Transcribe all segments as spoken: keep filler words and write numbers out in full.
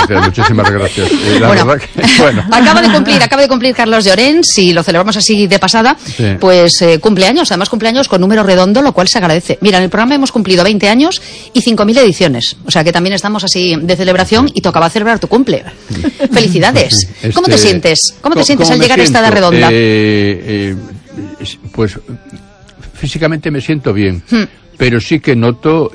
gracias, muchísimas gracias. Eh, la bueno, verdad que, bueno. acaba de cumplir, acaba de cumplir Carlos Llorens, y lo celebramos así de pasada, sí. pues eh, cumpleaños, además cumpleaños con número redondo, lo cual se agradece. Mira, en el programa hemos cumplido veinte años y cinco mil ediciones, o sea que también estamos así de celebración y tocaba celebrar tu cumple. Felicidades. Este, ¿Cómo te sientes? ¿Cómo te sientes al llegar siento? a esta edad redonda? Eh, eh, pues físicamente me siento bien, hmm. pero sí que noto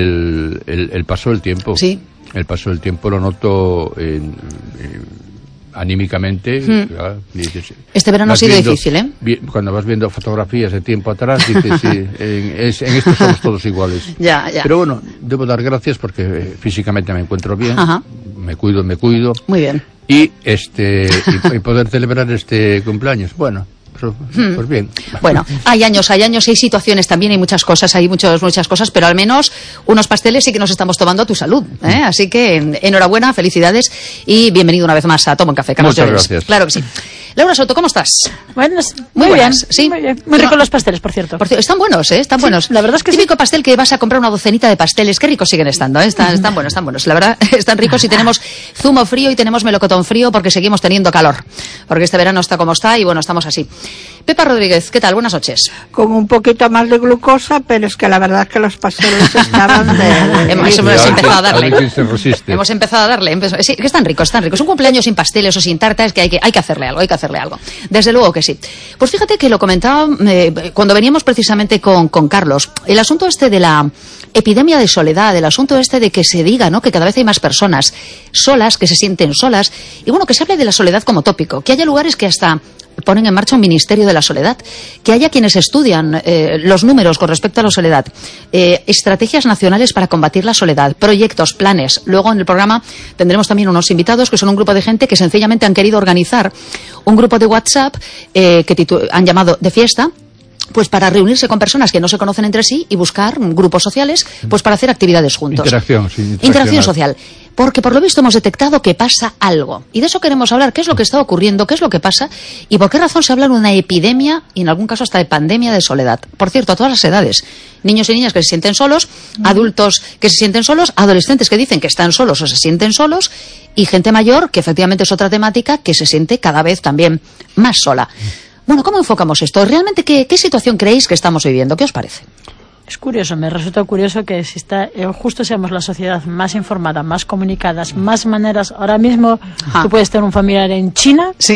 el, el, el paso del tiempo. Sí. El paso del tiempo lo noto en, en, anímicamente. Hmm. Ya, dices, este verano ha sido viendo, difícil, ¿eh? Vi, cuando vas viendo fotografías de tiempo atrás, dices, sí, en, es, en esto somos todos iguales. Ya, ya. Pero bueno, debo dar gracias porque eh, físicamente me encuentro bien, Ajá. me cuido, me cuido. Muy bien. Y, este, y, y poder celebrar este cumpleaños, bueno. Hmm. Pues bien. Bueno, hay años, hay años, hay situaciones también, hay muchas cosas, hay muchas, muchas cosas, pero al menos unos pasteles sí que nos estamos tomando a tu salud, ¿eh? Así que enhorabuena, felicidades y bienvenido una vez más a Toma un Café, Carlos. Muchas gracias. Claro que sí. Laura Soto, ¿cómo estás? Buenas, muy, muy buenas, bien, sí. Muy bien. Muy ricos los pasteles, por cierto. Por cierto, están buenos, ¿eh? Están sí, buenos. La verdad es que típico sí. pastel que vas a comprar una docenita de pasteles, qué ricos siguen estando, ¿eh? Están, están buenos, están buenos. La verdad, están ricos y tenemos zumo frío y tenemos melocotón frío porque seguimos teniendo calor. Porque este verano está como está y bueno, estamos así. Pepa Rodríguez, ¿qué tal? Buenas noches. Con un poquito más de glucosa, pero es que la verdad es que los pasteles estaban de... de hemos, hemos empezado a darle. Se resiste. Hemos empezado a darle. Sí, que están ricos, están ricos. Un cumpleaños sin pasteles o sin tarta es que hay que, hay que hacerle algo, hay que hacerle algo. Desde luego que sí. Pues fíjate que lo comentaba eh, cuando veníamos precisamente con, con Carlos. El asunto este de la epidemia de soledad, el asunto este de que se diga, ¿no?, que cada vez hay más personas solas, que se sienten solas, y bueno, que se hable de la soledad como tópico, que haya lugares que hasta ponen en marcha un ministerio de la soledad, que haya quienes estudian eh, los números con respecto a la soledad, eh, estrategias nacionales para combatir la soledad, proyectos, planes. Luego en el programa tendremos también unos invitados que son un grupo de gente que sencillamente han querido organizar un grupo de WhatsApp eh, que han llamado de fiesta, pues para reunirse con personas que no se conocen entre sí y buscar grupos sociales, pues para hacer actividades juntos. Interacción, sí, interacción, interacción social. Porque por lo visto hemos detectado que pasa algo. Y de eso queremos hablar. ¿Qué es lo que está ocurriendo? ¿Qué es lo que pasa? ¿Y por qué razón se habla de una epidemia y en algún caso hasta de pandemia de soledad? Por cierto, a todas las edades. Niños y niñas que se sienten solos, adultos que se sienten solos, adolescentes que dicen que están solos o se sienten solos y gente mayor, que efectivamente es otra temática, que se siente cada vez también más sola. Bueno, ¿cómo enfocamos esto? ¿Realmente qué, qué situación creéis que estamos viviendo? ¿Qué os parece? Es curioso, me resulta curioso que exista, eh, justo seamos la sociedad más informada, más comunicadas, más maneras. Ahora mismo Ajá. tú puedes tener un familiar en China sí.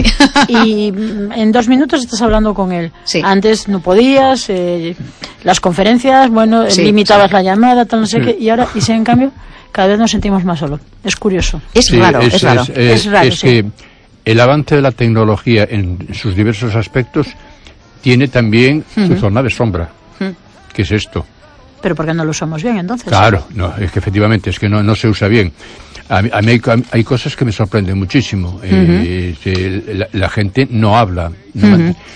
y en dos minutos estás hablando con él. Sí. Antes no podías, eh, las conferencias, bueno, sí, limitabas sí. la llamada, tal no sé sí. qué, y ahora, y si en cambio, cada vez nos sentimos más solos. Es curioso. Es sí, raro, es, es raro. Es, es, es raro, es sí. que el avance de la tecnología en sus diversos aspectos tiene también uh-huh. su zona de sombra. Uh-huh. ¿Qué es esto? Pero ¿por qué no lo usamos bien entonces? Claro, no, es que efectivamente es que no, no se usa bien. A mí, a mí hay, hay cosas que me sorprenden muchísimo. Uh-huh. eh, eh, la, la gente no habla. No uh-huh. man,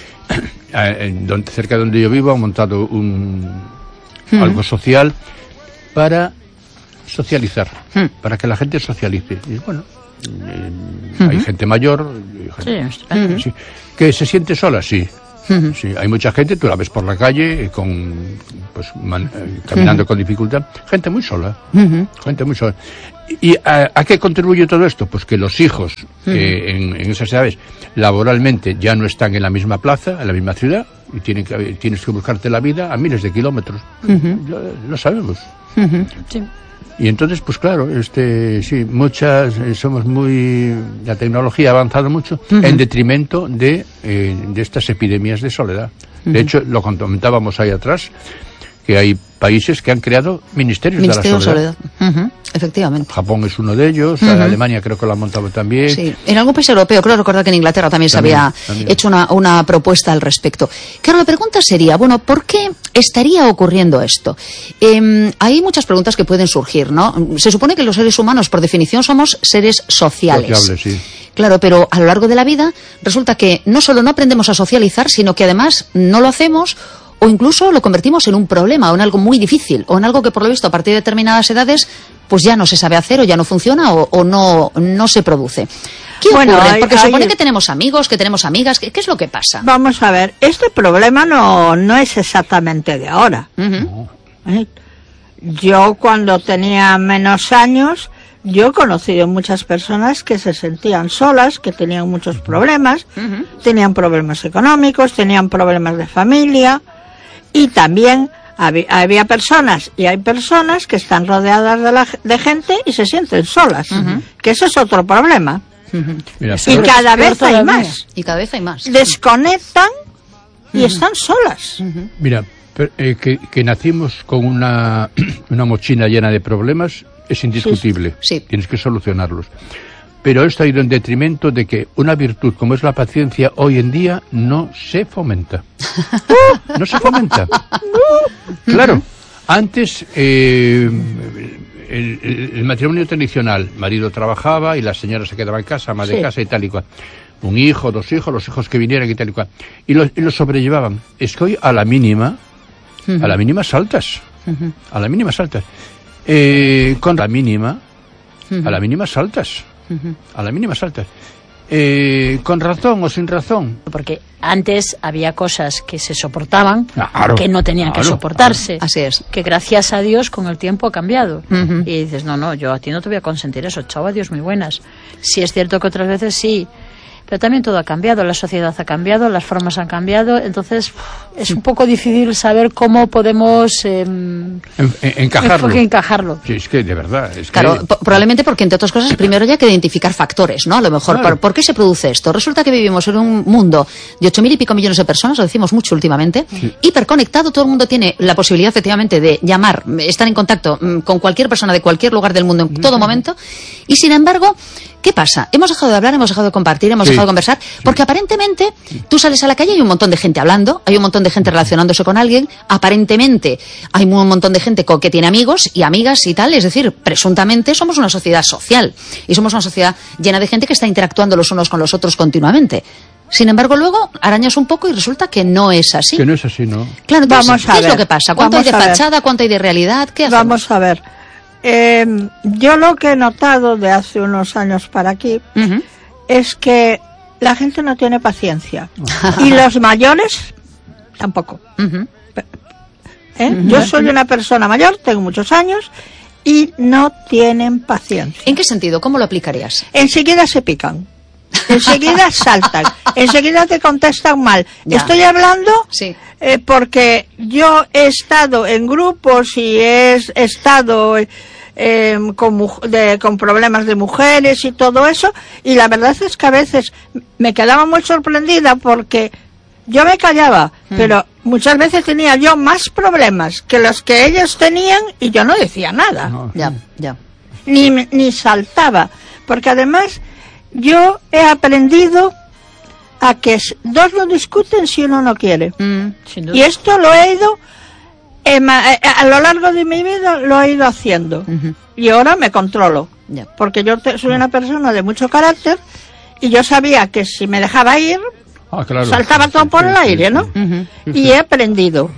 en donde, cerca de donde yo vivo han montado un uh-huh. algo social para socializar, uh-huh. para que la gente socialice. Y bueno, eh, uh-huh. hay gente mayor gente, sí, uh-huh. sí, que se siente sola, sí. Uh-huh. Sí, hay mucha gente, tú la ves por la calle con, pues, man, eh, caminando uh-huh. con dificultad, gente muy sola, uh-huh. gente muy sola. ¿Y a, a qué contribuye todo esto? Pues que los hijos uh-huh. eh, en, en esas edades laboralmente ya no están en la misma plaza, en la misma ciudad, y tienen que, tienes que buscarte la vida a miles de kilómetros. Uh-huh. Lo, lo sabemos. Uh-huh. Sí. Y entonces, pues claro, este, sí, muchas, eh, somos muy, la tecnología ha avanzado mucho uh-huh. en detrimento de, eh, de estas epidemias de soledad. Uh-huh. De hecho, lo comentábamos ahí atrás, que hay países que han creado ministerios Ministerio de la soledad. soledad. Uh-huh. Efectivamente. Japón es uno de ellos, uh-huh. Alemania creo que lo ha montado también. Sí, en algún país europeo, creo recordar que en Inglaterra también, también se había también. hecho una, una propuesta al respecto. Claro, la pregunta sería, bueno, ¿por qué estaría ocurriendo esto? Eh, hay muchas preguntas que pueden surgir, ¿no? Se supone que los seres humanos, por definición, somos seres sociales. Sociables, sí. Claro, pero a lo largo de la vida resulta que no solo no aprendemos a socializar, sino que además no lo hacemos o incluso lo convertimos en un problema o en algo muy difícil o en algo que por lo visto a partir de determinadas edades pues ya no se sabe hacer o ya no funciona o, o no, no se produce. ¿Qué bueno, ocurre? hay, Porque se supone hay... que tenemos amigos, que tenemos amigas. ¿Qué, qué es lo que pasa? Vamos a ver, este problema no, no es exactamente de ahora. Uh-huh. ¿Eh? Yo cuando tenía menos años Yo he conocido muchas personas que se sentían solas, que tenían muchos problemas, uh-huh. tenían problemas económicos, tenían problemas de familia, y también había, había personas, y hay personas que están rodeadas de, la, de gente y se sienten solas, uh-huh. que ese es otro problema. Uh-huh. Mira, y cada vez hay más. Y cada vez hay más. Desconectan y uh-huh. están solas. Uh-huh. Mira, pero, eh, que, que nacimos con una, una mochila llena de problemas es indiscutible. Sí. Tienes que solucionarlos. Pero esto ha ido en detrimento de que una virtud como es la paciencia hoy en día no se fomenta. No se fomenta. Claro, antes eh, el, el, el matrimonio tradicional, marido trabajaba y la señora se quedaba en casa, ama de sí. casa y tal y cual. Un hijo, dos hijos, los hijos que vinieran y tal y cual. Y los, y los sobrellevaban. Es que hoy a la mínima, uh-huh. a la mínima saltas. Uh-huh. A la mínima saltas. Eh, con la mínima, uh-huh. a la mínima saltas. Uh-huh. A la mínima saltas. Eh, con razón o sin razón. Porque antes había cosas que se soportaban, claro, que no tenían claro, que soportarse. Claro. Así es. Que gracias a Dios con el tiempo ha cambiado. Uh-huh. Y dices, no, no, yo a ti no te voy a consentir eso. Chao, adiós, muy buenas. Sí es cierto que otras veces sí. Pero también todo ha cambiado, la sociedad ha cambiado, las formas han cambiado, entonces es un poco difícil saber cómo podemos eh, en, en, encajarlo. encajarlo. Sí, es que de verdad. Es claro, que... probablemente porque entre otras cosas primero hay que identificar factores, ¿no? A lo mejor, claro. ¿por, ¿por qué se produce esto? Resulta que vivimos en un mundo de ocho mil y pico millones de personas, lo decimos mucho últimamente, sí. hiperconectado, todo el mundo tiene la posibilidad efectivamente de llamar, estar en contacto con cualquier persona de cualquier lugar del mundo en todo uh-huh. momento, y sin embargo, ¿qué pasa? Hemos dejado de hablar, hemos dejado de compartir, hemos sí. dejado de conversar, porque sí. aparentemente tú sales a la calle y hay un montón de gente hablando, hay un montón de gente relacionándose con alguien, aparentemente hay un montón de gente que tiene amigos y amigas y tal, es decir, presuntamente somos una sociedad social y somos una sociedad llena de gente que está interactuando los unos con los otros continuamente. Sin embargo, luego arañas un poco y resulta que no es así. Que no es así, ¿no? Claro, entonces, Vamos a ¿qué ver. es lo que pasa? ¿Cuánto Vamos hay de a ver. fachada? ¿Cuánto hay de realidad? ¿Qué hacemos? Vamos a ver. Eh, yo lo que he notado de hace unos años para aquí uh-huh. es que la gente no tiene paciencia y los mayores tampoco. Uh-huh. ¿Eh? Uh-huh. Yo soy una persona mayor, tengo muchos años y no tienen paciencia. ¿En qué sentido? ¿Cómo lo aplicarías? Enseguida se pican, enseguida saltan, enseguida te contestan mal. Ya. Estoy hablando Sí. eh, porque yo he estado en grupos y he estado eh, con, mu- de, con problemas de mujeres y todo eso, y la verdad es que a veces me quedaba muy sorprendida porque yo me callaba, mm. pero muchas veces tenía yo más problemas que los que ellos tenían y yo no decía nada. No. Ya, ya. Ni, ni saltaba, porque además yo he aprendido a que dos no discuten si uno no quiere. Mm, sin duda. Y esto lo he ido, eh, a lo largo de mi vida lo he ido haciendo. Uh-huh. Y ahora me controlo. Ya. Porque yo te, soy una persona de mucho carácter y yo sabía que si me dejaba ir, Ah, claro. saltaba Sí, todo sí, por sí, el sí, aire, sí. ¿no? Uh-huh. Y he aprendido.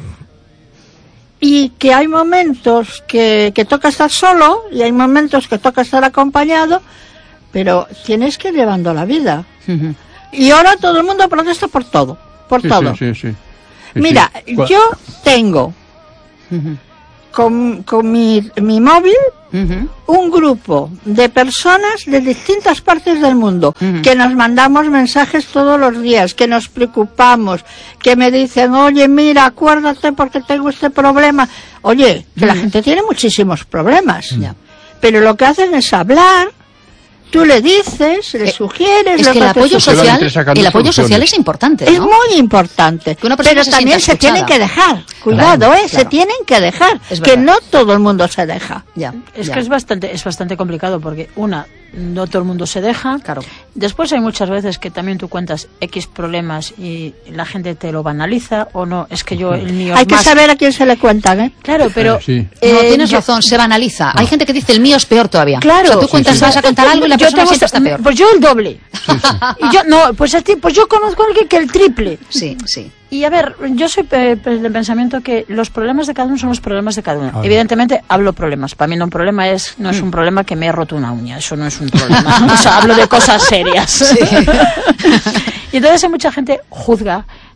Y que hay momentos que, que toca estar solo y hay momentos que toca estar acompañado, pero tienes que ir llevando la vida. Uh-huh. Y ahora todo el mundo protesta por todo, por Sí, todo. sí, sí, sí. Sí, Mira, sí. ¿Cuál? yo tengo Uh-huh. con, con mi, mi móvil Uh-huh. un grupo de personas de distintas partes del mundo Uh-huh. que nos mandamos mensajes todos los días, que nos preocupamos, que me dicen, oye, mira, acuérdate porque tengo este problema. Oye, que la Uh-huh. gente tiene muchísimos problemas, Ya. pero lo que hacen es hablar. Tú le dices, le Eh, sugieres... Es lo que el te apoyo sugiere. van social, sacando el apoyo soluciones. social es importante, Es ¿no? muy importante, Que una persona pero se también sienta se tienen escuchada. que dejar. Cuidado, Claro, ¿eh? Se claro. tienen que dejar. Es Que verdad. no todo el mundo se deja. Ya, Es ya. que es bastante, es bastante complicado porque, una, no todo el mundo se deja. Claro. Después hay muchas veces que también tú cuentas X problemas y la gente te lo banaliza o no, es que yo el mío Hay es que más... saber a quién se le cuentan, ¿eh? Claro, pero... Sí. No, eh, tienes yo- razón, se banaliza. Hay gente que dice el mío es peor todavía. Claro. O sea, tú cuentas, Sí, sí. vas a contar algo y la Yo persona tengo siempre esta- está peor. Pues yo el doble. Y yo, no, pues a ti, pues yo conozco a alguien que el triple. Sí, sí. Y a ver, yo soy eh, del pensamiento que los problemas de cada uno son los problemas de cada uno. Ah, Evidentemente hablo problemas. Para mí no un problema es no es un problema que me he roto una uña. Eso no es un problema. O sea, hablo de cosas serias. Y entonces hay mucha gente juzga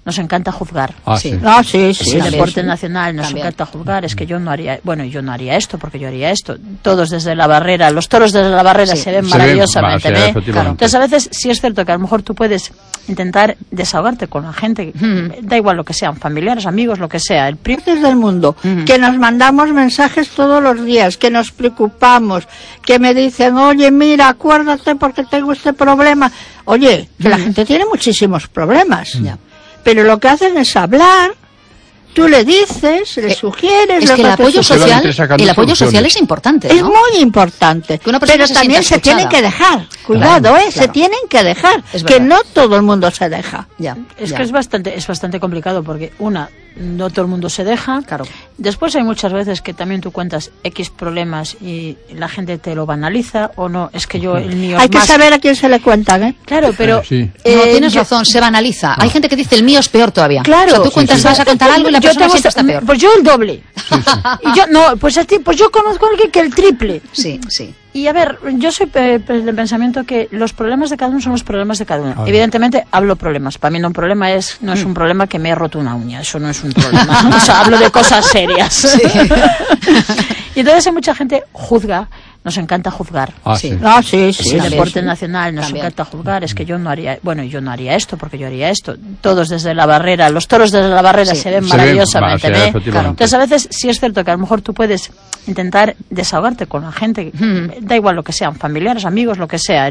nos encanta juzgar. Ah, Sí. sí. Ah, sí, sí. Sí, Sí, el deporte también. nacional nos También. encanta juzgar, es que yo no haría, bueno, yo no haría esto porque yo haría esto. Todos desde la barrera, los toros desde la barrera Sí. se ven Se ven, maravillosamente, va, sí, ¿eh? efectivamente. Entonces a veces sí es cierto que a lo mejor tú puedes intentar desahogarte con la gente, da igual lo que sean, familiares, amigos, lo que sea. El pri- Partes del mundo, Ujú. que nos mandamos mensajes todos los días, que nos preocupamos, que me dicen, oye, mira, acuérdate porque tengo este problema. Oye, que la gente tiene muchísimos problemas, Ya. pero lo que hacen es hablar, tú le dices, le Eh, sugieres... Es lo que el te apoyo sugiere. Se van social, sacando el apoyo soluciones. social es importante, Es ¿no? muy importante, Que una persona pero se también sienta se tienen escuchada. que dejar. Cuidado, Claro, ¿eh? Se claro. tienen que dejar, Es que verdad. no todo el mundo se deja. Ya, Es ya. que es bastante, es bastante complicado porque, una, no todo el mundo se deja. Claro. Después hay muchas veces que también tú cuentas X problemas y la gente te lo banaliza o no, es que yo el mío Hay es que más... saber a quién se le cuentan, ¿eh? Claro, pero... Sí. eh, No, tienes yo- razón, se banaliza. Hay gente que dice el mío es peor todavía. Claro. O sea, tú cuentas, vas a contar algo y la Yo persona tengo siempre esta- está peor. Pues yo el doble. Y yo, no, pues, a ti, pues yo conozco a alguien que el triple. Sí, sí. Y a ver, yo soy eh, pues, del pensamiento que los problemas de cada uno son los problemas de cada uno. Ah. Evidentemente hablo problemas. Para mí no un problema es no es un problema que me he roto una uña. Eso no es un problema. O sea, hablo de cosas serias. Y entonces hay mucha gente juzga. Nos encanta juzgar. Ah, Sí. sí. Ah, sí, sí. Sí, el también. deporte nacional nos También. encanta juzgar, es que yo no haría, bueno, yo no haría esto porque yo haría esto. Todos desde la barrera, los toros desde la barrera Sí. se ven Se ven, maravillosamente, va, sí, ¿eh? efectivamente. Entonces a veces sí es cierto que a lo mejor tú puedes intentar desahogarte con la gente, da igual lo que sean, familiares, amigos, lo que sea.